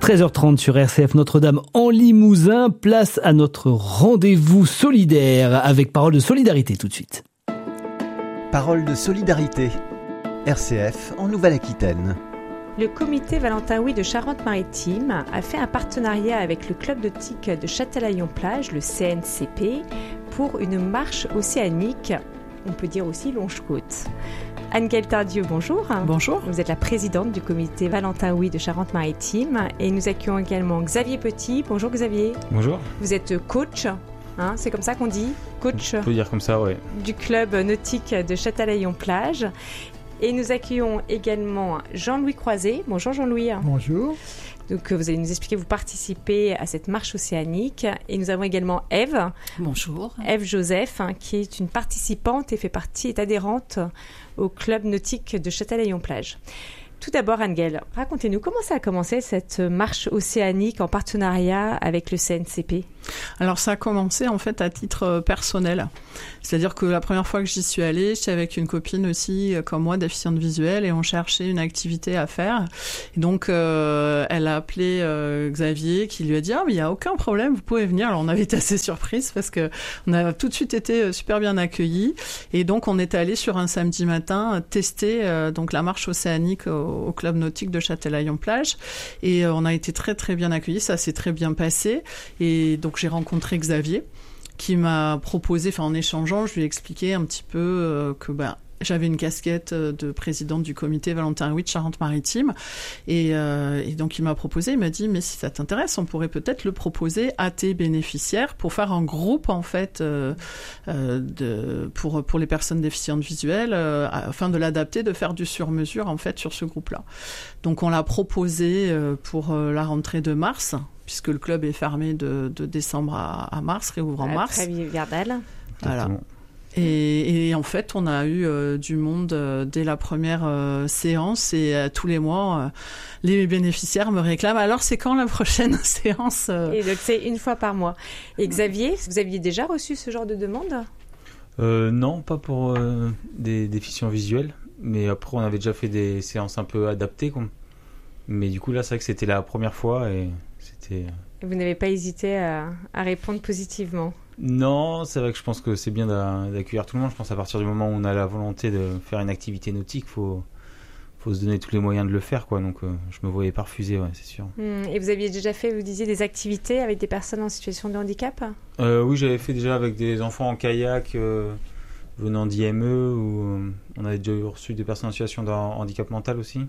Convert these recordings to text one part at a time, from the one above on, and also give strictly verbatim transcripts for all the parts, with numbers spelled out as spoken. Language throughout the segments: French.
treize heures trente sur R C F Notre-Dame en Limousin. Place à notre rendez-vous solidaire avec Parole de solidarité tout de suite. Parole de solidarité. R C F en Nouvelle-Aquitaine. Le comité Valentin Houy de Charente-Maritime a fait un partenariat avec le club nautique de Châtelaillon-Plage, le C N C P, pour une marche océanique, on peut dire aussi longe-côte. Anne-Gaëlle Tardieu, bonjour. Bonjour. Vous êtes la présidente du comité Valentin Houy de Charente-Maritime et nous accueillons également Xavier Petit. Bonjour Xavier. Bonjour. Vous êtes coach, hein, c'est comme ça qu'on dit, coach. On peut dire comme ça, ouais. Du club nautique de Châtelaillon-Plage. Et nous accueillons également Jean-Louis Croiset. Bonjour Jean-Louis. Bonjour. Donc vous allez nous expliquer, vous participez à cette marche océanique. Et nous avons également Ève. Bonjour. Ève Joseph, hein, qui est une participante et fait partie, est adhérente au club nautique de Châtelaillon-Plage. Tout d'abord, Anne-Gaëlle, racontez-nous comment ça a commencé cette marche océanique en partenariat avec le C N C P ? Alors ça a commencé en fait à titre personnel. C'est-à-dire que la première fois que j'y suis allée, j'étais avec une copine aussi comme moi, déficiente visuelle, et on cherchait une activité à faire. Et donc euh, elle a appelé euh, Xavier qui lui a dit « Ah mais il n'y a aucun problème, vous pouvez venir ». Alors on avait été assez surprise parce que on a tout de suite été super bien accueillis. Et donc on est allé sur un samedi matin tester euh, donc la marche océanique au, au club nautique de Châtelaillon-Plage. Et euh, on a été très très bien accueillis, ça s'est très bien passé. Et donc j'ai rencontré Xavier qui m'a proposé, enfin en échangeant, je lui ai expliqué un petit peu euh, que ben, j'avais une casquette de présidente du comité Valentin Houy de Charente-Maritime et, euh, et donc il m'a proposé, il m'a dit mais si ça t'intéresse, on pourrait peut-être le proposer à tes bénéficiaires pour faire un groupe en fait euh, euh, de, pour, pour les personnes déficientes visuelles euh, afin de l'adapter, de faire du sur-mesure en fait sur ce groupe-là. Donc on l'a proposé euh, pour euh, la rentrée de mars, puisque le club est fermé de, de décembre à, à mars, réouvre en mars. Très hivernal. Voilà. Et, et en fait, on a eu euh, du monde euh, dès la première euh, séance et euh, tous les mois, euh, les bénéficiaires me réclament. Alors, c'est quand la prochaine séance euh... Et donc, c'est une fois par mois. Et Xavier, vous aviez déjà reçu ce genre de demande ? euh, Non, pas pour euh, des déficients visuels. Mais après, on avait déjà fait des séances un peu adaptées. Quoi. Mais du coup, là, c'est vrai que c'était la première fois et c'était... Et vous n'avez pas hésité à, à répondre positivement ? Non, c'est vrai que je pense que c'est bien d'accueillir tout le monde. Je pense à partir du moment où on a la volonté de faire une activité nautique, il faut, faut se donner tous les moyens de le faire, quoi. Donc euh, je me voyais pas refuser, ouais, c'est sûr. Mmh. Et vous aviez déjà fait, vous disiez, des activités avec des personnes en situation de handicap ? euh, Oui, j'avais fait déjà avec des enfants en kayak euh, venant d'I M E, où euh, on avait déjà reçu des personnes en situation de handicap mental aussi.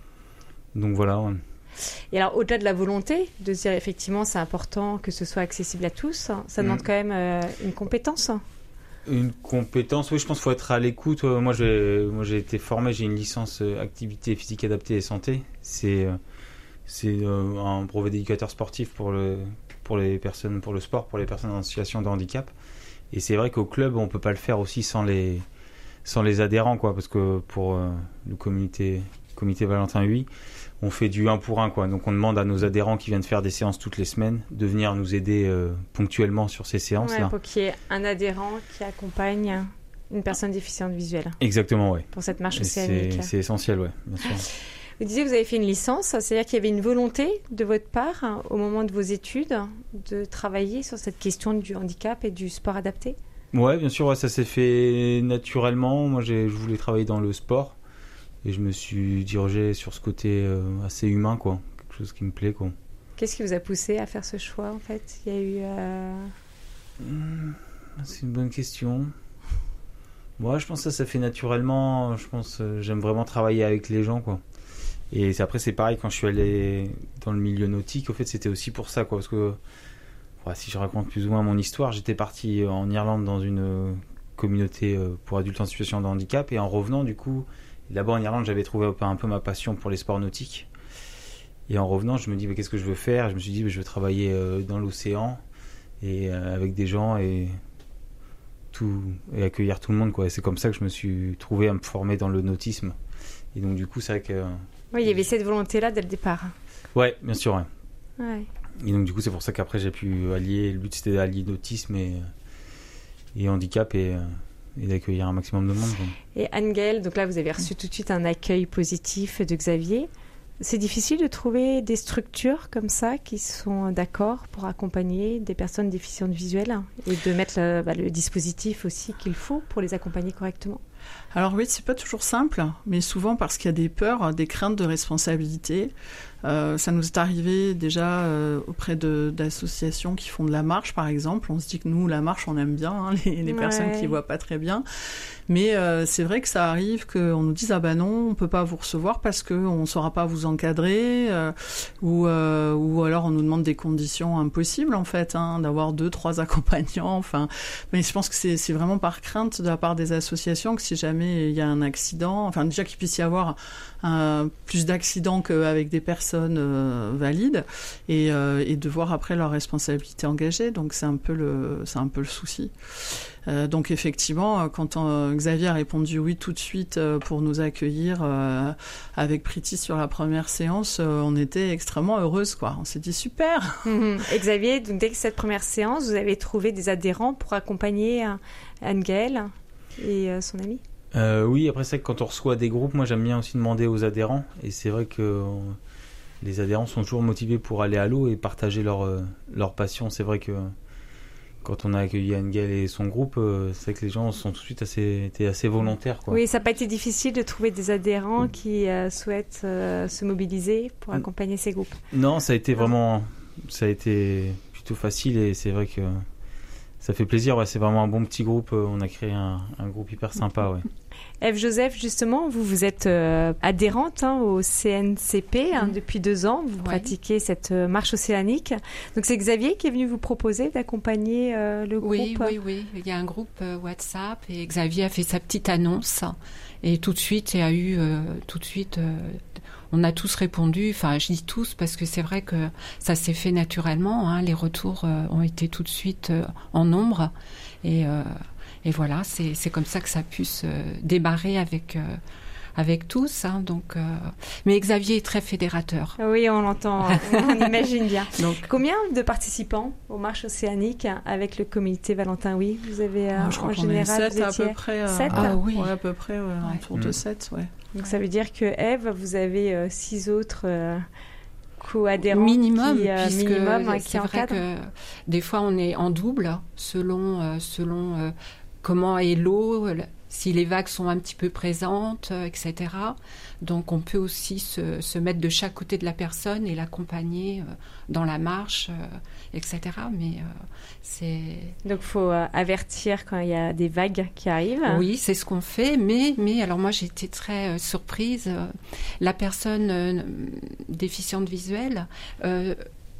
Donc voilà, ouais. Et alors, au-delà de la volonté de se dire effectivement c'est important que ce soit accessible à tous, ça demande mmh. quand même euh, une compétence. Une compétence, oui, je pense qu'il faut être à l'écoute. Moi, j'ai, moi, j'ai été formé, j'ai une licence euh, activité physique adaptée et santé. C'est, euh, c'est euh, un brevet d'éducateur sportif pour, le, pour les personnes, pour le sport, pour les personnes en situation de handicap. Et c'est vrai qu'au club, on ne peut pas le faire aussi sans les, sans les adhérents, quoi, parce que pour euh, le comité, comité Valentin Houy, on fait du un pour un, quoi. Donc on demande à nos adhérents qui viennent faire des séances toutes les semaines de venir nous aider euh, ponctuellement sur ces séances-là. Ouais, pour qu'il y ait un adhérent qui accompagne une personne déficiente visuelle. Exactement, oui. Pour cette marche océanique. C'est, c'est essentiel, oui, bien sûr. Vous disiez que vous avez fait une licence, c'est-à-dire qu'il y avait une volonté de votre part, hein, au moment de vos études, de travailler sur cette question du handicap et du sport adapté ? Oui, bien sûr, ouais, ça s'est fait naturellement. Moi, j'ai, je voulais travailler dans le sport. Et je me suis dirigé sur ce côté euh, assez humain, quoi. Quelque chose qui me plaît, quoi. Qu'est-ce qui vous a poussé à faire ce choix, en fait ? Il y a eu... Euh... Mmh, c'est une bonne question. Moi, je pense que ça, ça fait naturellement. Je pense euh, j'aime vraiment travailler avec les gens, quoi. Et c'est, après, c'est pareil, quand je suis allé dans le milieu nautique, au fait, c'était aussi pour ça, quoi. Parce que, ouais, si je raconte plus ou moins mon histoire, j'étais parti en Irlande dans une euh, communauté euh, pour adultes en situation de handicap. Et en revenant, du coup... Là-bas en Irlande, j'avais trouvé un peu ma passion pour les sports nautiques. Et en revenant, je me dis, mais qu'est-ce que je veux faire ? Je me suis dit, mais je veux travailler dans l'océan et avec des gens et, tout, et accueillir tout le monde, quoi. Et c'est comme ça que je me suis trouvé à me former dans le nautisme. Et donc, du coup, c'est vrai que... Oui, il y avait cette volonté-là dès le départ. Ouais, bien sûr, ouais. Ouais. Et donc, du coup, c'est pour ça qu'après, j'ai pu allier... Le but, c'était d'allier nautisme et, et handicap et... et d'accueillir un maximum de monde. Quoi. Et Anne-Gaëlle, donc là, vous avez reçu tout de suite un accueil positif de Xavier. C'est difficile de trouver des structures comme ça qui sont d'accord pour accompagner des personnes déficientes visuelles et de mettre le, bah, le dispositif aussi qu'il faut pour les accompagner correctement. Alors oui, c'est pas toujours simple, mais souvent parce qu'il y a des peurs, des craintes de responsabilité. Euh, ça nous est arrivé déjà euh, auprès de, d'associations qui font de la marche, par exemple. On se dit que nous, la marche, on aime bien, hein, les, les ouais. personnes qui ne voient pas très bien. Mais euh, c'est vrai que ça arrive qu'on nous dise « Ah ben non, on ne peut pas vous recevoir parce qu'on ne saura pas vous encadrer. Euh, » ou, euh, ou alors on nous demande des conditions impossibles, en fait, hein, d'avoir deux, trois accompagnants. Enfin, mais je pense que c'est, c'est vraiment par crainte de la part des associations que si jamais il y a un accident, enfin déjà qu'il puisse y avoir un, plus d'accidents qu'avec des personnes euh, valides et, euh, et de voir après leur responsabilité engagée. Donc c'est un peu le, c'est un peu le souci. Euh, donc effectivement, quand on, Xavier a répondu oui tout de suite euh, pour nous accueillir euh, avec Priti sur la première séance, euh, on était extrêmement heureuses, quoi. On s'est dit super. Mmh. Et Xavier, donc dès que cette première séance, vous avez trouvé des adhérents pour accompagner euh, Anne-Gaëlle et euh, son ami. Euh, oui, après ça, quand on reçoit des groupes, moi j'aime bien aussi demander aux adhérents, et c'est vrai que euh, les adhérents sont toujours motivés pour aller à l'eau et partager leur, euh, leur passion. C'est vrai que quand on a accueilli Anne-Gaëlle et son groupe, euh, c'est vrai que les gens sont tout de suite assez, étaient assez volontaires, quoi. Oui, ça n'a pas été difficile de trouver des adhérents mmh. qui euh, souhaitent euh, se mobiliser pour mmh. accompagner ces groupes. Non, ça a été vraiment, ça a été plutôt facile, et c'est vrai que ça fait plaisir. Ouais, c'est vraiment un bon petit groupe. On a créé un, un groupe hyper sympa. Ouais. Ève Joseph, justement, vous, vous êtes euh, adhérente hein, au C N C P hein, mmh. depuis deux ans. Vous ouais. pratiquez cette euh, marche océanique. Donc, c'est Xavier qui est venu vous proposer d'accompagner euh, le groupe. Oui, oui, oui. Il y a un groupe euh, WhatsApp et Xavier a fait sa petite annonce. Et tout de suite, il y a eu euh, tout de suite... Euh, on a tous répondu, enfin je dis tous parce que c'est vrai que ça s'est fait naturellement, hein, les retours euh, ont été tout de suite euh, en nombre et, euh, et voilà, c'est, c'est comme ça que ça a pu se démarrer avec, euh, avec tous. Hein, donc, euh... Mais Xavier est très fédérateur. Oui, on l'entend, on imagine bien. Donc, combien de participants aux marches océaniques avec le comité Valentin Oui, vous avez euh, oh, je crois en qu'on général est sept à peu près. Euh... sept ah oui, ouais, à peu près, ouais, ouais. autour de sept, ouais. Donc ouais. ça veut dire que Ève, vous avez euh, six autres euh, co-adhérents minimum, qui, euh, puisque minimum, hein, c'est qui vrai que des fois on est en double selon euh, selon euh, comment est l'eau, si les vagues sont un petit peu présentes, euh, et cetera. Donc on peut aussi se, se mettre de chaque côté de la personne et l'accompagner euh, dans la marche, euh, et cetera. Mais euh, c'est... Donc il faut euh, avertir quand il y a des vagues qui arrivent. Oui, c'est ce qu'on fait. Mais, mais alors moi j'ai été très euh, surprise. Euh, la personne euh, déficiente visuelle euh,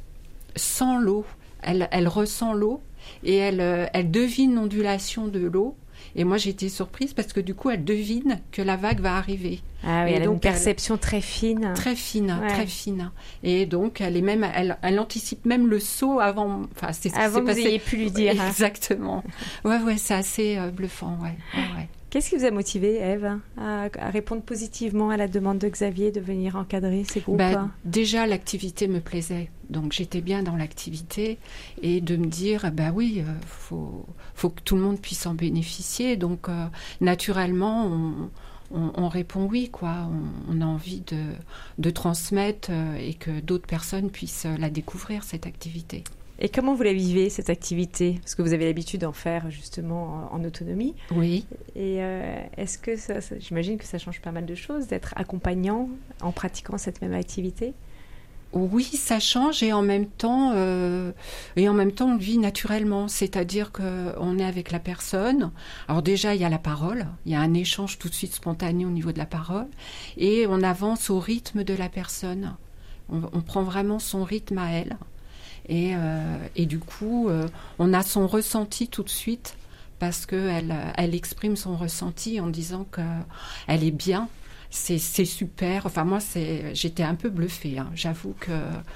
sent l'eau. Elle, elle ressent l'eau et elle, euh, elle devine l'ondulation de l'eau. Et moi, j'ai été surprise parce que du coup, elle devine que la vague va arriver. Ah oui, et elle donc, a une perception elle, très fine. Très fine, ouais. très fine. Et donc, elle est même, elle, elle anticipe même le saut avant. Enfin, c'est avant c'est que passé. vous ayez pu lui dire. Exactement. Ouais, ouais, c'est assez euh, bluffant, ouais. ouais, ouais. Qu'est-ce qui vous a motivé, Ève, à, à répondre positivement à la demande de Xavier de venir encadrer ces groupes? Ben, déjà, l'activité me plaisait. Donc, j'étais bien dans l'activité. Et de me dire, ben oui, euh, faut, faut que tout le monde puisse en bénéficier. Donc, euh, naturellement, on, on, on répond oui, quoi. On, on a envie de, de transmettre euh, et que d'autres personnes puissent la découvrir, cette activité. Et comment vous la vivez, cette activité? Parce que vous avez l'habitude d'en faire justement en, en autonomie. Oui. Et euh, est-ce que ça, ça, j'imagine que ça change pas mal de choses d'être accompagnant en pratiquant cette même activité? Oui, ça change et en même temps, euh, et en même temps, on le vit naturellement. C'est-à-dire qu'on est avec la personne. Alors déjà, il y a la parole. Il y a un échange tout de suite spontané au niveau de la parole. Et on avance au rythme de la personne. On, on prend vraiment son rythme à elle. Et, euh, et du coup, euh, on a son ressenti tout de suite parce qu'elle elle exprime son ressenti en disant qu'elle est bien, c'est, c'est super. Enfin, moi, c'est, j'étais un peu bluffée. Hein. J'avoue que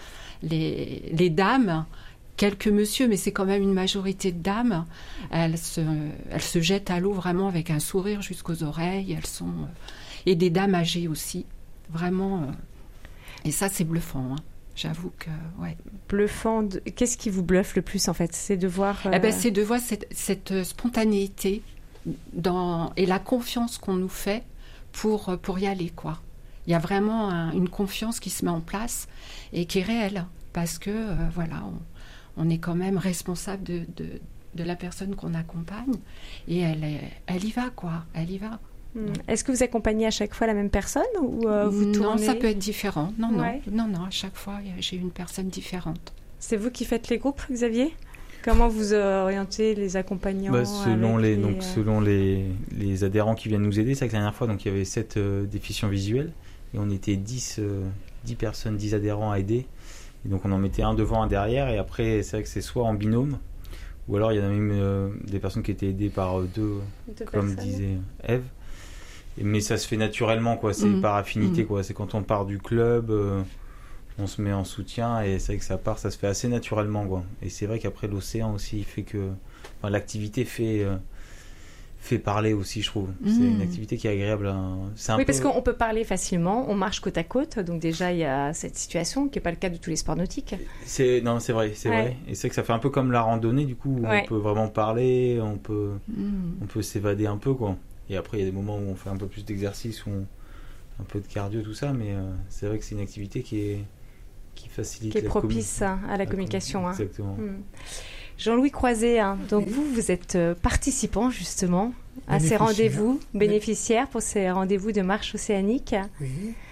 les, les dames, quelques messieurs, mais c'est quand même une majorité de dames, elles se, elles se jettent à l'eau vraiment avec un sourire jusqu'aux oreilles. Elles sont, et des dames âgées aussi, vraiment. Et ça, c'est bluffant, hein. J'avoue que, ouais. Bluffant. De... Qu'est-ce qui vous bluffe le plus, en fait? C'est de voir... Euh... Eh ben, c'est de voir cette, cette spontanéité dans... et la confiance qu'on nous fait pour, pour y aller, quoi. Il y a vraiment un, une confiance qui se met en place et qui est réelle, parce que euh, voilà, on, on est quand même responsable de, de, de la personne qu'on accompagne, et elle, est, elle y va, quoi, elle y va. Est-ce que vous accompagnez à chaque fois la même personne ou euh, vous Non, tournez... ça peut être différent. Non, ouais. non, non, non, à chaque fois, j'ai une personne différente. C'est vous qui faites les groupes, Xavier ? Comment vous euh, orientez les accompagnants bah, selon les, les donc, euh... selon les, les adhérents qui viennent nous aider, c'est que la dernière fois, donc, il y avait sept euh, déficients visuels et on était dix, euh, dix personnes, dix adhérents à aider. Et donc on en mettait un devant, un derrière, et après c'est vrai que c'est soit en binôme, ou alors il y en a même euh, des personnes qui étaient aidées par euh, deux, deux, comme personnes. disait Eve. Et, mais ça se fait naturellement, quoi. C'est mmh. par affinité, mmh. quoi. C'est quand on part du club, euh, on se met en soutien, et c'est vrai que ça part, ça se fait assez naturellement, quoi. Et c'est vrai qu'après l'océan aussi, il fait que, enfin, l'activité fait euh, fait parler aussi, je trouve. Mmh. C'est une activité qui est agréable. Hein. C'est un oui, peu... parce qu'on peut parler facilement, on marche côte à côte, donc déjà il y a cette situation qui n'est pas le cas de tous les sports nautiques. C'est, non, c'est vrai, c'est ouais. vrai. Et c'est que ça fait un peu comme la randonnée, du coup, où ouais. on peut vraiment parler, on peut, mmh. on peut s'évader un peu, quoi. Et après, il y a des moments où on fait un peu plus d'exercice, où on... un peu de cardio, tout ça, mais euh, c'est vrai que c'est une activité qui est qui facilite, qui est la propice commun... à la, la communication. Com... Exactement. Hein. Mmh. Jean-Louis Croiset, hein, donc oui. vous, vous êtes participant justement à ces rendez-vous, bénéficiaire pour ces rendez-vous de marche océanique. Oui.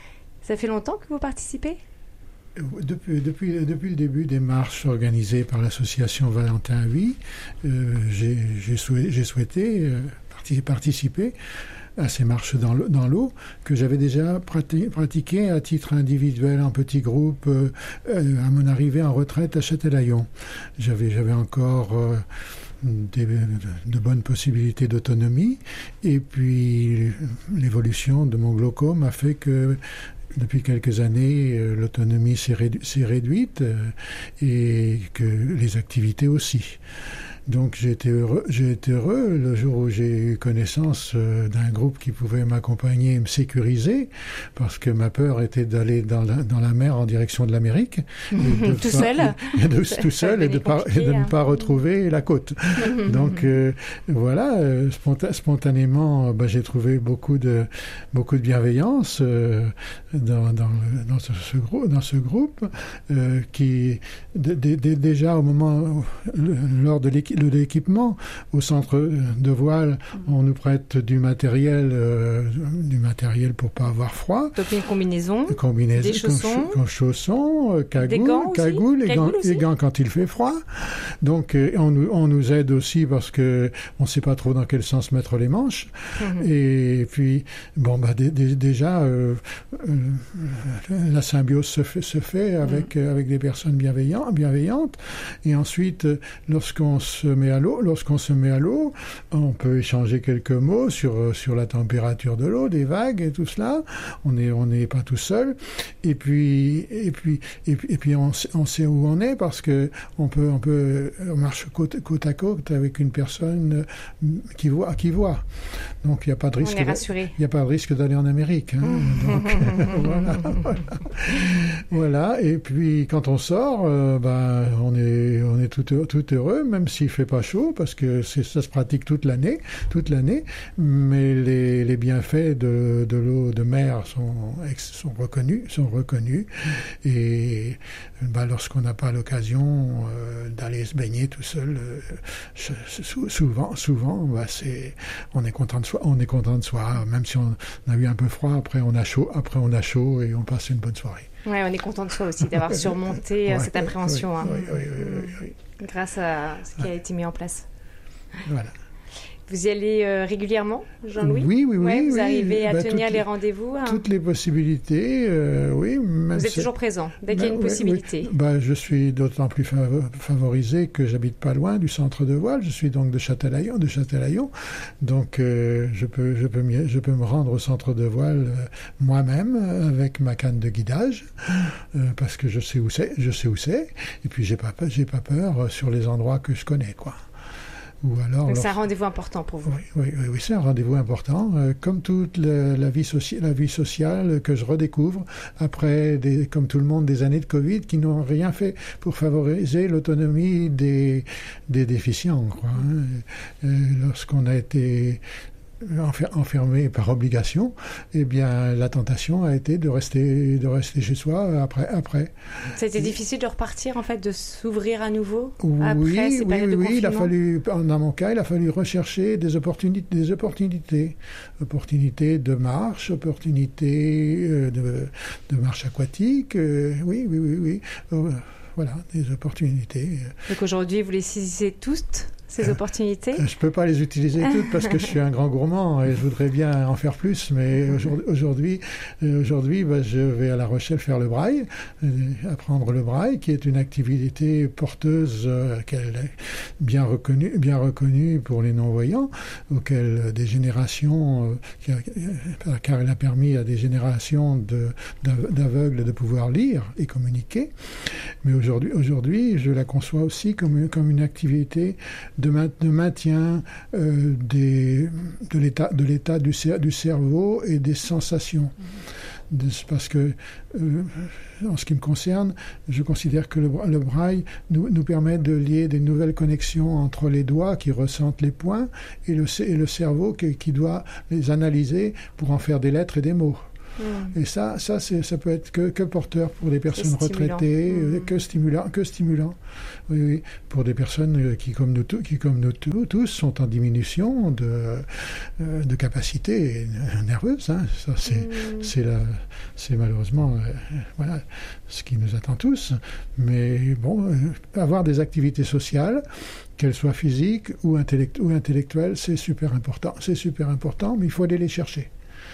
Ça fait longtemps que vous participez ? Depuis, depuis, depuis le début des marches organisées par l'association Valentin huit, euh, j'ai, j'ai, souhaité, j'ai souhaité euh, participer à ces marches dans l'eau, dans l'eau que j'avais déjà prati- pratiquées à titre individuel, en petit groupe, euh, euh, à mon arrivée en retraite à Châtelaillon. J'avais, j'avais encore euh, des, de, de bonnes possibilités d'autonomie, et puis l'évolution de mon glaucome a fait que depuis quelques années, euh, l'autonomie s'est, rédu- s'est réduite euh, et que les activités aussi. Donc j'ai été heureux, j'ai été heureux le jour où j'ai eu connaissance euh, d'un groupe qui pouvait m'accompagner et me sécuriser, parce que ma peur était d'aller dans la, dans la mer en direction de l'Amérique. De tout seul et de, Tout seul et de, par, et de ne pas retrouver la côte. Donc euh, voilà, euh, sponta- spontanément, bah, j'ai trouvé beaucoup de, beaucoup de bienveillance euh, dans, dans, dans, ce, ce groupe, dans ce groupe euh, qui, d- d- d- déjà au moment, le, lors de l'équipe, de l'équipement au centre de voile, on nous prête du matériel, euh, du matériel pour pas avoir froid. Donc une combinaison, combinaison des chaussons, con, chaussons, cagoule, cagoule et gants, et gants quand il fait froid. Donc euh, on, nous, on nous aide aussi parce que on sait pas trop dans quel sens mettre les manches. Mmh. Et puis bon bah d- d- déjà euh, euh, la symbiose se fait, se fait avec mmh. avec des personnes bienveillantes, bienveillantes. Et ensuite, lorsqu'on se met à l'eau, lorsqu'on se met à l'eau, on peut échanger quelques mots sur sur la température de l'eau, des vagues et tout cela. On est on n'est pas tout seul. Et puis et puis et puis, et puis on, on sait où on est parce que on peut on peut on marche côte, côte à côte avec une personne qui voit qui voit. Donc il n'y a pas de risque. On est rassuré. Il n'y a pas de risque d'aller en Amérique. Hein. Donc voilà, voilà. Voilà. Et puis quand on sort, euh, ben on est on est tout tout heureux, même s'il fait pas chaud, parce que c'est, ça se pratique toute l'année, toute l'année. Mais les, les bienfaits de, de l'eau de mer sont sont reconnus, sont reconnus. Et ben, lorsqu'on n'a pas l'occasion euh, d'aller se baigner tout seul, euh, souvent, souvent, ben, c'est on est content de soi, on est content de soi, même si on a eu un peu froid. Après on a chaud, après on a chaud et on passe une bonne soirée. Ouais, on est content de soi aussi d'avoir surmonté ouais, cette appréhension. Oui, hein. oui, oui, oui, oui, oui. Grâce à ce qui ouais. a été mis en place. Voilà. Vous y allez euh, régulièrement, Jean-Louis ? Oui, oui, ouais, oui. Vous oui. arrivez à bah, tenir les les, rendez-vous hein. Toutes les possibilités, euh, oui. Même vous êtes toujours présent, dès bah, qu'il y a une oui, possibilité. Oui. Bah, je suis d'autant plus favorisé que j'habite pas loin du centre de voile. Je suis donc de Châtelaillon, de Châtelaillon. Donc, euh, je, peux, je, peux m'y, je peux me rendre au centre de voile euh, moi-même avec ma canne de guidage euh, parce que je sais où c'est, je sais où c'est. Et puis, j'ai pas, j'ai pas peur sur les endroits que je connais, quoi. Ou alors, Donc alors, c'est un rendez-vous important pour vous. Oui, oui, oui, oui c'est un rendez-vous important. Euh, comme toute la, la, vie soci- la vie sociale que je redécouvre après, des, comme tout le monde, des années de Covid qui n'ont rien fait pour favoriser l'autonomie des, des déficients. Quoi, hein. Et lorsqu'on a été enfermé par obligation, eh bien, la tentation a été de rester, de rester chez soi après. après. C'était difficile de repartir, en fait, de s'ouvrir à nouveau oui, après ces oui, périodes oui, de oui, il a confinement. fallu, dans mon cas, il a fallu rechercher des opportunités, des opportunités, opportunités de marche, opportunités euh, de, de marche aquatique. Euh, oui, oui, oui, oui. Euh, voilà, des opportunités. Donc aujourd'hui, vous les saisissez toutes ces Euh, opportunités? Je ne peux pas les utiliser toutes parce que je suis un grand gourmand et je voudrais bien en faire plus, mais aujourd'hui, aujourd'hui bah, je vais à La Rochelle faire le braille, euh, apprendre le braille, qui est une activité porteuse euh, bien reconnue, bien reconnue pour les non-voyants, auquel des générations, euh, qui a, car elle a permis à des générations de, d'aveugles de pouvoir lire et communiquer. Mais aujourd'hui, aujourd'hui, je la conçois aussi comme, comme une activité de, ma, de maintien euh, des, de l'état, de l'état du, cer- du cerveau et des sensations. De, parce que, euh, en ce qui me concerne, je considère que le, le braille nous, nous permet de lier des nouvelles connexions entre les doigts qui ressentent les points et le, et le cerveau qui, qui doit les analyser pour en faire des lettres et des mots. Mmh. Et ça, ça, c'est, ça peut être que, que porteur pour des personnes retraitées, mmh. que stimulant, que stimulant. Oui, oui, pour des personnes qui, comme nous, qui, comme nous tous, sont en diminution de, euh, de capacité nerveuse. Hein. Ça, c'est, mmh. c'est, la, c'est malheureusement, euh, voilà, ce qui nous attend tous. Mais bon, euh, avoir des activités sociales, qu'elles soient physiques ou, intellect- ou intellectuelles, c'est super important. C'est super important, mais il faut aller les chercher.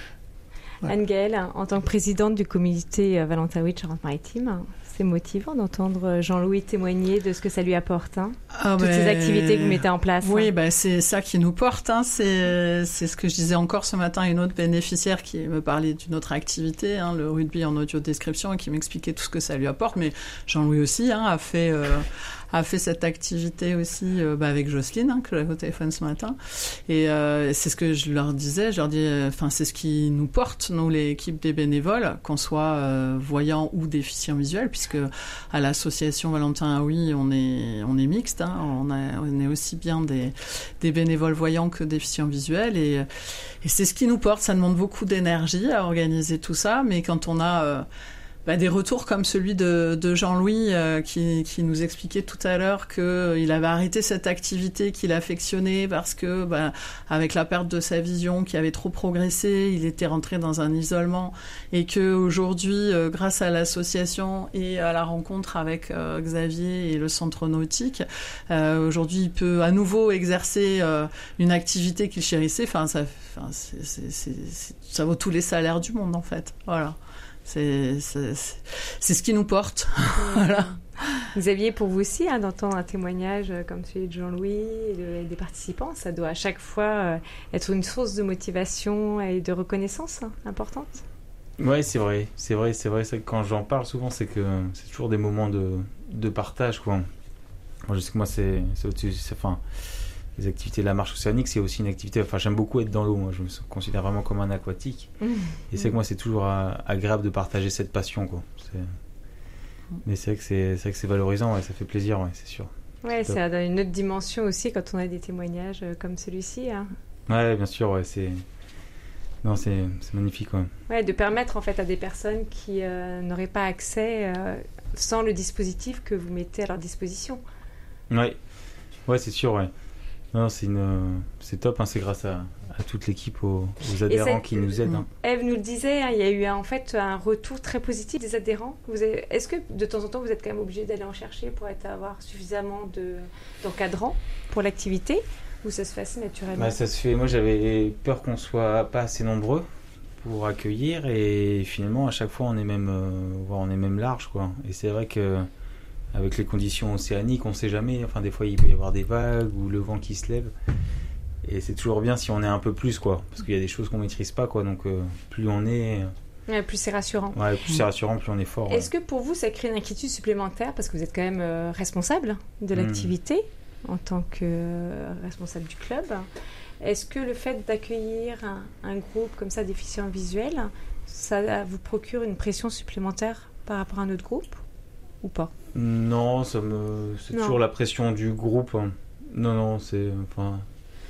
Ouais. Anne-Gaëlle, en tant que présidente du comité Valentin Huit Charente-Maritime, c'est motivant d'entendre Jean-Louis témoigner de ce que ça lui apporte, hein, ah toutes ben, ces activités que vous mettez en place. Oui, hein. ben c'est ça qui nous porte. Hein, c'est, c'est ce que je disais encore ce matin à une autre bénéficiaire qui me parlait d'une autre activité, hein, le rugby en audio-description, et qui m'expliquait tout ce que ça lui apporte. Mais Jean-Louis aussi hein, a fait... Euh, a fait cette activité aussi euh, bah, avec Jocelyne, hein, que j'avais au téléphone ce matin. Et euh, c'est ce que je leur disais. Je leur dis, enfin, euh, c'est ce qui nous porte, nous, l'équipe des bénévoles, qu'on soit euh, voyants ou déficients visuels, puisque à l'association Valentin Haoui, on est, on est mixte. Hein, on, a, on est aussi bien des, des bénévoles voyants que déficients visuels. Et, et c'est ce qui nous porte. Ça demande beaucoup d'énergie à organiser tout ça, mais quand on a... Euh, Bah, des retours comme celui de, de Jean-Louis euh, qui, qui nous expliquait tout à l'heure qu'il euh, avait arrêté cette activité qu'il affectionnait parce que, bah, avec la perte de sa vision qui avait trop progressé, il était rentré dans un isolement et qu'aujourd'hui, euh, grâce à l'association et à la rencontre avec euh, Xavier et le centre nautique, euh, aujourd'hui, il peut à nouveau exercer euh, une activité qu'il chérissait. Enfin, ça, enfin, c'est, c'est, c'est, c'est, ça vaut tous les salaires du monde, en fait. Voilà. C'est, c'est, c'est ce qui nous porte. Voilà. Xavier, pour vous aussi, hein, d'entendre un témoignage comme celui de Jean-Louis et, de, et des participants, ça doit à chaque fois euh, être une source de motivation et de reconnaissance hein, importante. Ouais, c'est vrai, c'est vrai, c'est vrai. C'est que quand j'en parle souvent, c'est que c'est toujours des moments de, de partage, quoi. Moi, je sais que moi, c'est, c'est au-dessus, c'est, enfin, les activités de la marche océanique, c'est aussi une activité. Enfin, j'aime beaucoup être dans l'eau. Moi, je me considère vraiment comme un aquatique. Mmh. Et c'est que moi, c'est toujours à, agréable de partager cette passion, quoi. C'est... Mais c'est vrai que c'est, c'est vrai que c'est valorisant, ouais, ça fait plaisir, ouais, c'est sûr. Ouais, c'est ça donne une autre dimension aussi quand on a des témoignages comme celui-ci. Hein. Ouais, bien sûr, ouais, c'est. Non, c'est, c'est magnifique, ouais. Ouais, de permettre en fait à des personnes qui euh, n'auraient pas accès euh, sans le dispositif que vous mettez à leur disposition. Ouais, ouais, c'est sûr, ouais. Non, c'est, une, c'est top, hein, c'est grâce à, à toute l'équipe, aux, aux adhérents qui nous aident. Hein. Eve nous le disait, hein, il y a eu en fait un retour très positif des adhérents. Vous avez, est-ce que de temps en temps vous êtes quand même obligé d'aller en chercher pour être, avoir suffisamment de, d'encadrants pour l'activité ou ça se fait assez naturellement? Bah, ça se fait. Moi, j'avais peur qu'on soit pas assez nombreux pour accueillir et finalement à chaque fois on est même, euh, on est même large, quoi. Et c'est vrai que avec les conditions océaniques, on ne sait jamais. Enfin, des fois, il peut y avoir des vagues ou le vent qui se lève. Et c'est toujours bien si on est un peu plus, quoi. Parce qu'il y a des choses qu'on ne maîtrise pas, quoi. Donc, euh, plus on est... Ouais, plus c'est rassurant. Ouais, plus c'est rassurant, plus on est fort. Est-ce ouais. que pour vous, ça crée une inquiétude supplémentaire? Parce que vous êtes quand même euh, responsable de l'activité mmh. en tant que euh, responsable du club. Est-ce que le fait d'accueillir un, un groupe comme ça, déficient visuel, ça vous procure une pression supplémentaire par rapport à un autre groupe ou pas? Non, ça me... c'est non. toujours la pression du groupe. Hein. Non, non, c'est... Enfin...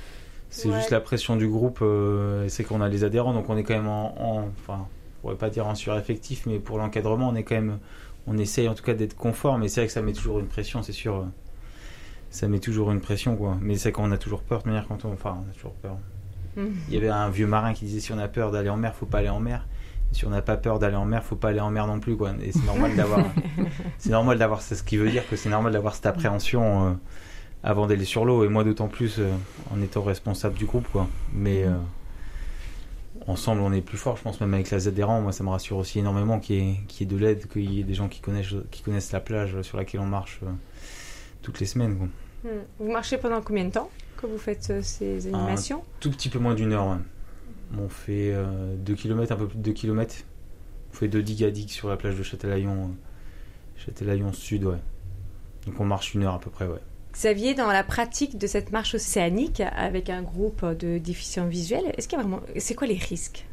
C'est Ouais. juste la pression du groupe, euh, c'est qu'on a les adhérents, donc on est quand même en, en enfin, on pourrait pas dire en sureffectif, mais pour l'encadrement, on est quand même, on essaye en tout cas d'être conforme, mais c'est vrai que ça met toujours une pression, c'est sûr. euh, Ça met toujours une pression, quoi. Mais c'est qu'on a toujours peur de manière quand on, enfin, on a toujours peur. Mhm. Il y avait un vieux marin qui disait si on a peur d'aller en mer, faut pas aller en mer. Et si on n'a pas peur d'aller en mer, faut pas aller en mer non plus, quoi. Et c'est normal d'avoir, c'est normal d'avoir, c'est ce qui veut dire que c'est normal d'avoir cette appréhension. Euh, avant d'aller sur l'eau, et moi d'autant plus euh, en étant responsable du groupe, quoi. Mais euh, ensemble on est plus fort, je pense, même avec les adhérents. Moi ça me rassure aussi énormément qu'il y ait, qu'il y ait de l'aide, qu'il y ait des gens qui connaissent, qui connaissent la plage sur laquelle on marche euh, toutes les semaines, quoi. Hmm. Vous marchez pendant combien de temps que vous faites euh, ces animations? Tout petit peu moins d'une heure, ouais. On fait euh, deux kilomètres, un peu plus de deux kilomètres. On fait de digue à digue sur la plage de Châtelaillon, euh, Châtelaillon Sud, ouais. Donc on marche une heure à peu près, ouais. Xavier, dans la pratique de cette marche océanique avec un groupe de déficients visuels, est-ce qu'il y a vraiment, c'est quoi les risques?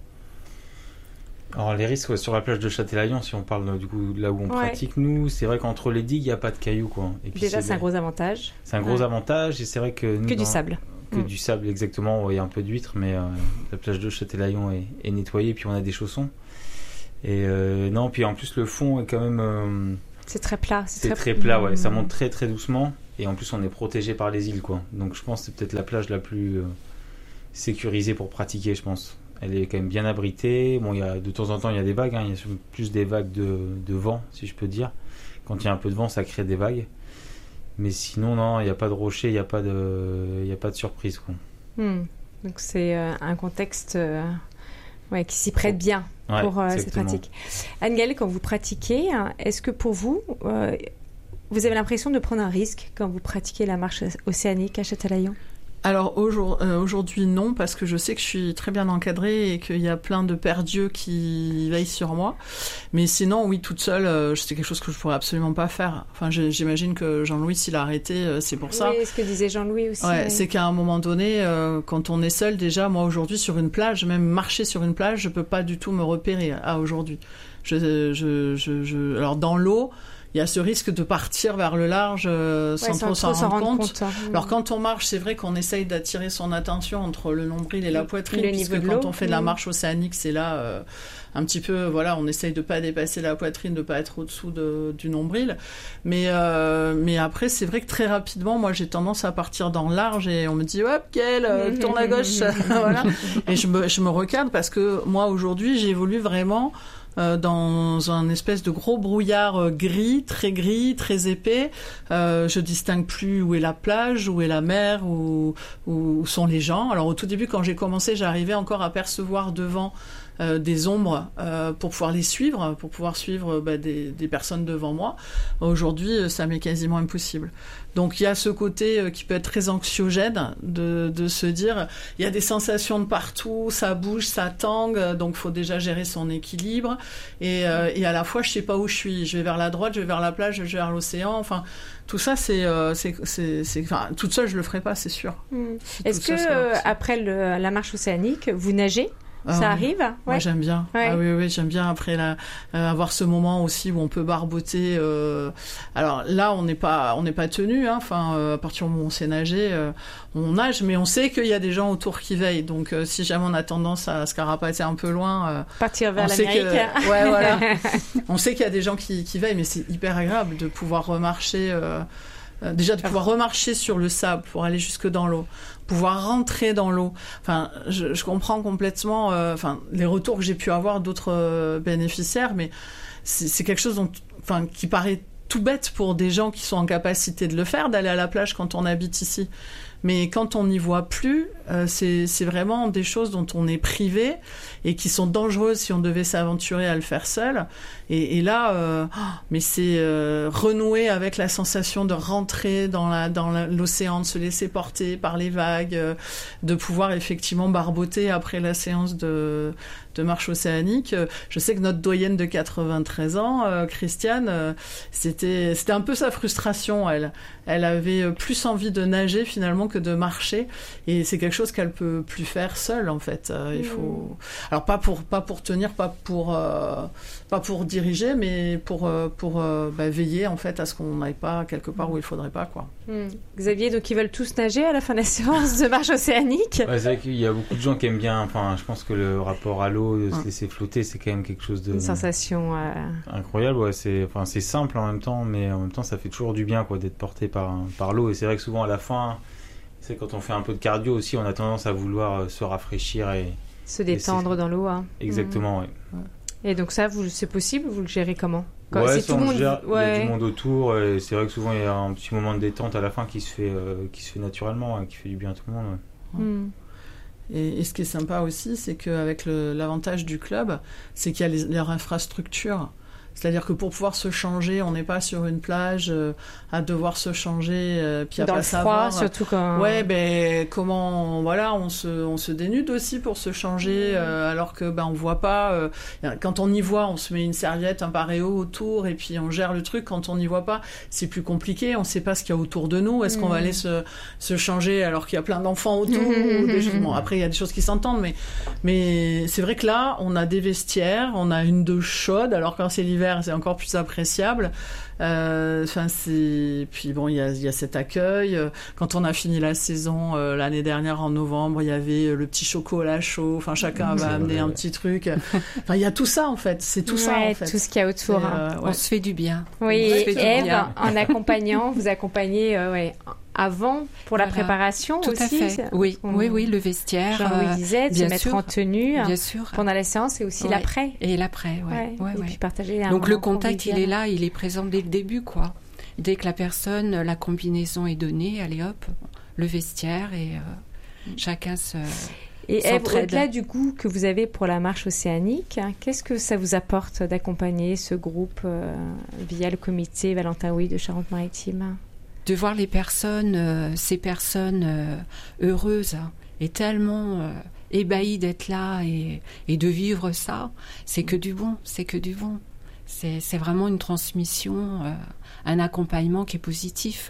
Alors les risques, ouais, sur la plage de Châtelaillon, si on parle du coup là où on Ouais. pratique, nous, c'est vrai qu'entre les digues, il n'y a pas de cailloux, quoi. Et puis Déjà, c'est un des- gros avantage. c'est un gros Ouais. avantage, et c'est vrai que nous, Que du dans- sable. que Mm. du sable, exactement. Ouais, il y a un peu d'huîtres, mais euh, la plage de Châtelaillon est, est nettoyée, puis on a des chaussons. Et euh, non, puis en plus le fond est quand même, euh, C'est très plat. c'est très plat, ouais. Ça monte très très doucement, et en plus on est protégé par les îles, quoi. Donc je pense que c'est peut-être la plage la plus euh, sécurisée pour pratiquer, je pense. Elle est quand même bien abritée. Bon, il y a, de temps en temps, il y a des vagues. Hein. Il y a plus des vagues de, de vent, si je peux dire. Quand il y a un peu de vent, ça crée des vagues. Mais sinon, non, il n'y a pas de rocher, il n'y a pas de, il y a pas de surprise, quoi. Hmm. Donc c'est euh, un contexte euh, ouais, qui s'y prête bien Ouais, pour euh, cette exactement. pratique. Anne-Gaëlle, quand vous pratiquez, hein, est-ce que pour vous, euh, vous avez l'impression de prendre un risque quand vous pratiquez la marche océanique à Châtelaillon? Alors aujourd- euh, aujourd'hui non, parce que je sais que je suis très bien encadrée et qu'il y a plein de pères dieux qui veillent sur moi. Mais sinon, oui, toute seule, euh, c'est quelque chose que je pourrais absolument pas faire. Enfin, je- j'imagine que Jean-Louis, s'il a arrêté, euh, c'est pour ça. Oui, ce que disait Jean-Louis aussi. Ouais, oui. c'est qu'à un moment donné, euh, quand on est seul, déjà, moi aujourd'hui sur une plage, même marcher sur une plage, je peux pas du tout me repérer à aujourd'hui. Je, je, je, je... Alors dans l'eau, il y a ce risque de partir vers le large euh, Ouais, sans trop s'en rendre compte. hein. Alors quand on marche, c'est vrai qu'on essaye d'attirer son attention entre le nombril et la poitrine, Le puisque niveau de quand l'eau. on fait de la Mhm. marche océanique, c'est là euh, un petit peu, voilà, on essaye de pas dépasser la poitrine, de pas être au-dessous de, du nombril. Mais euh, mais après, c'est vrai que très rapidement, moi, j'ai tendance à partir dans le large et on me dit, hop, Gaëlle, euh, tourne à gauche, voilà. Et je me je me recadre parce que moi aujourd'hui, j'évolue vraiment. Euh, dans un espèce de gros brouillard euh, gris, très gris, très épais. Euh, je distingue plus où est la plage, où est la mer, où, où sont les gens. Alors au tout début, quand j'ai commencé, j'arrivais encore à percevoir devant euh, des ombres euh, pour pouvoir les suivre, pour pouvoir suivre bah, des, des personnes devant moi. Aujourd'hui, ça m'est quasiment impossible. Donc il y a ce côté euh, qui peut être très anxiogène de, de se dire il y a des sensations de partout, ça bouge, ça tangue, donc faut déjà gérer son équilibre et, euh, et à la fois je sais pas où je suis, je vais vers la droite, je vais vers la plage, je vais vers l'océan, enfin tout ça c'est euh, c'est c'est c'est enfin toute seule je le ferai pas, c'est sûr. Hmm. C'est Est-ce toute que seule, c'est euh, impossible. après le- la marche océanique, vous nagez? Ah Ça oui. arrive? Moi Ouais. j'aime bien. Ouais. Ah oui oui j'aime bien après la, euh, avoir ce moment aussi où on peut barboter. Euh... Alors là on n'est pas on n'est pas tenu. Hein. Enfin euh, à partir du moment où on sait nager, euh, on nage, mais on sait qu'il y a des gens autour qui veillent. Donc euh, si jamais on a tendance à se carapater un peu loin, euh, Partir vers on sait l'Amérique. que ouais voilà, on sait qu'il y a des gens qui, qui veillent, mais c'est hyper agréable de pouvoir remarcher. Euh... euh, Déjà de pouvoir remarcher sur le sable pour aller jusque dans l'eau, pouvoir rentrer dans l'eau. Enfin, je, je comprends complètement. Euh, enfin, les retours que j'ai pu avoir d'autres euh, bénéficiaires, mais c'est, c'est quelque chose dont, enfin, qui paraît tout bête pour des gens qui sont en capacité de le faire, d'aller à la plage quand on habite ici. Mais quand on n'y voit plus, euh, c'est, c'est vraiment des choses dont on est privé et qui sont dangereuses si on devait s'aventurer à le faire seul. Et, et là, euh, oh, mais c'est euh, renouer avec la sensation de rentrer dans, la, dans la, l'océan, de se laisser porter par les vagues, euh, de pouvoir effectivement barboter après la séance de, de marche océanique. Je sais que notre doyenne de quatre-vingt-treize ans, euh, Christiane, euh, c'était, c'était un peu sa frustration, elle. Elle avait plus envie de nager finalement que que de marcher. Et c'est quelque chose qu'elle peut plus faire seule, en fait. Euh, il mmh. faut, alors pas pour pas pour tenir, pas pour euh, pas pour diriger, mais pour euh, pour euh, bah, veiller en fait à ce qu'on n'aille pas quelque part où il faudrait pas, quoi. Mmh. Xavier, donc ils veulent tous nager à la fin de la séance de marche océanique. Ouais, c'est vrai qu'il y a beaucoup de gens qui aiment bien. Enfin, je pense que le rapport à l'eau, de se ouais. laisser flotter, c'est quand même quelque chose de une sensation euh... incroyable. Ouais, c'est enfin c'est simple en même temps, mais en même temps ça fait toujours du bien, quoi, d'être porté par par l'eau. Et c'est vrai que souvent à la fin, c'est quand on fait un peu de cardio aussi, on a tendance à vouloir se rafraîchir et se détendre dans l'eau. Hein. Exactement. Mmh. Ouais. Ouais. Et donc ça, vous, c'est possible, vous le gérez comment? Quand ouais, c'est tout le monde... gère, ouais. Il y a du monde autour, et c'est vrai que souvent il y a un petit moment de détente à la fin qui se fait, euh, qui se fait naturellement, hein, qui fait du bien à tout le monde. Ouais. Mm. Et, et ce qui est sympa aussi, c'est qu'avec le, l'avantage du club, c'est qu'il y a les, leur infrastructure. C'est-à-dire que pour pouvoir se changer, on n'est pas sur une plage euh, à devoir se changer, euh, puis à dans pas le savoir. froid, surtout quand. Ouais, ben comment, voilà, on se, on se dénude aussi pour se changer, euh, alors que ben on voit pas. Euh, quand on y voit, on se met une serviette, un paréo autour, et puis on gère le truc. Quand on n'y voit pas, c'est plus compliqué. On sait pas ce qu'il y a autour de nous. Est-ce mmh. qu'on va aller se, se changer alors qu'il y a plein d'enfants autour ou des choses... Bon, après il y a des choses qui s'entendent, mais, mais c'est vrai que là, on a des vestiaires, on a une douche chaude, alors quand c'est l'hiver, c'est encore plus appréciable. Euh, enfin, c'est... Puis bon, il y a, y a cet accueil. Quand on a fini la saison euh, l'année dernière en novembre, il y avait le petit chocolat chaud. Enfin, chacun va amener un petit truc. Enfin, il y a tout ça en fait. C'est tout ouais, ça en fait. Tout ce qu'il y a autour. Euh, ouais. On se fait du bien. Oui, Ève, bien. En accompagnant, vous accompagnez euh, ouais, avant pour la voilà. préparation tout aussi. Tout à fait. Oui, mmh. oui, oui, le vestiaire. Jean-Louis disait, de se mettre sûr. en tenue bien sûr. pendant la séance et aussi ouais. l'après. Et l'après, ouais. ouais. ouais, et ouais. puis partager un Donc le contact, convivial. il est là, il est présent dès le début, quoi. Dès que la personne, la combinaison est donnée, allez hop, le vestiaire et euh, chacun se. Et Ève, au-delà du goût que vous avez pour la marche océanique, hein, qu'est-ce que ça vous apporte d'accompagner ce groupe euh, via le comité Valentin Houy de Charente-Maritime? De voir les personnes, euh, ces personnes euh, heureuses hein, et tellement euh, ébahies d'être là et, et de vivre ça, c'est que du bon, c'est que du bon. C'est, c'est vraiment une transmission, euh, un accompagnement qui est positif.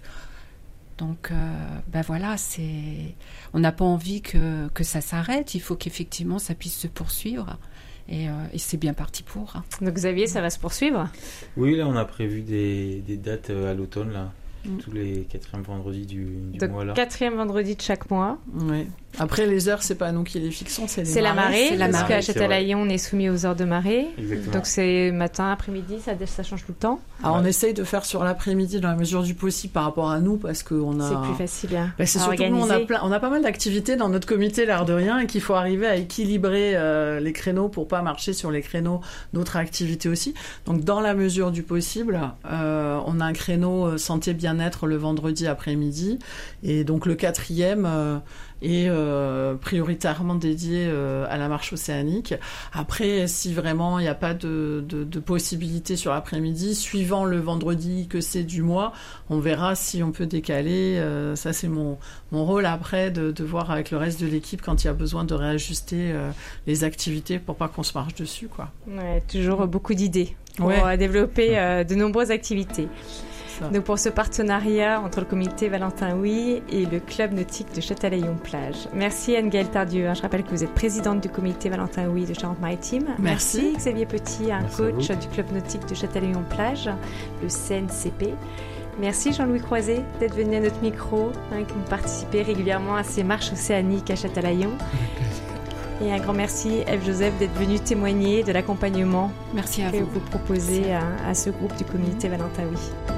Donc, euh, ben voilà, c'est... on n'a pas envie que, que ça s'arrête. Il faut qu'effectivement, ça puisse se poursuivre. Et, euh, et c'est bien parti pour. Hein. Donc, Xavier, ça va se poursuivre? Oui, là, on a prévu des, des dates à l'automne, là. Mm. Tous les quatrièmes vendredis du, du Donc, mois, là. Quatrième vendredi de chaque mois. Oui. Après, les heures, c'est pas nous qui les fixons, c'est les C'est la marée, c'est la parce marée, qu'à Châtelaillon, on est soumis aux heures de marée. Exactement. Donc, c'est matin, après-midi, ça, ça change tout le temps. Alors, on essaye de faire sur l'après-midi dans la mesure du possible par rapport à nous, parce qu'on a... C'est plus facile hein, ben, c'est à surtout organiser. nous, on a, plein, on a pas mal d'activités dans notre comité, l'air de rien, et qu'il faut arriver à équilibrer euh, les créneaux pour pas marcher sur les créneaux d'autres activités aussi. Donc, dans la mesure du possible, euh, on a un créneau santé bien-être le vendredi après-midi, et donc le quatrième... Euh, et euh, prioritairement dédié euh, à la marche océanique. Après, si vraiment il n'y a pas de, de, de possibilité sur l'après-midi, suivant le vendredi que c'est du mois, on verra si on peut décaler. Euh, ça, c'est mon, mon rôle après, de, de voir avec le reste de l'équipe quand il y a besoin de réajuster euh, les activités pour pas qu'on se marche dessus, quoi. Ouais, toujours beaucoup d'idées pour ouais. développer euh, de nombreuses activités. Donc pour ce partenariat entre le comité Valentin Houy et le club nautique de Châtelaillon-Plage. Merci Anne-Gaëlle Tardieu. Je rappelle que vous êtes présidente du comité Valentin Houy de Charente-Maritime. Merci. Merci Xavier Petit, un Merci coach du club nautique de Châtelaillon-Plage, le C N C P. Merci Jean-Louis Croiset d'être venu à notre micro, hein, qui participez régulièrement à ces marches océaniques à Châtelaillon. Avec plaisir. Et un grand merci Ève Joseph d'être venue témoigner de l'accompagnement Merci à que vous. vous proposez à, à ce groupe du comité Valentin Houy.